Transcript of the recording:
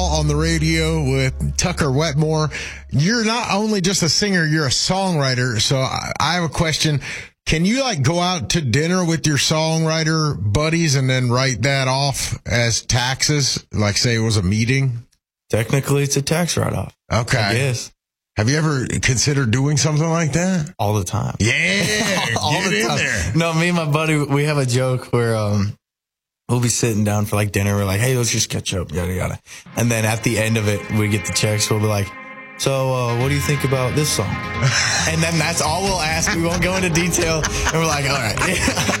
on the radio with Tucker Wetmore. You're not only just a singer, you're a songwriter. So I have a question. Can you go out to dinner with your songwriter buddies and then write that off as taxes? Like say it was a meeting? Technically, it's a tax write-off. Okay. I guess. Have you ever considered doing something like that? All the time. Yeah. All the time. There. No, me and my buddy, we have a joke where we'll be sitting down for dinner. We're like, hey, let's just catch up, yada, yada. And then at the end of it, we get the checks. We'll be like, so what do you think about this song? And then that's all we'll ask. We won't go into detail. And we're like, all right.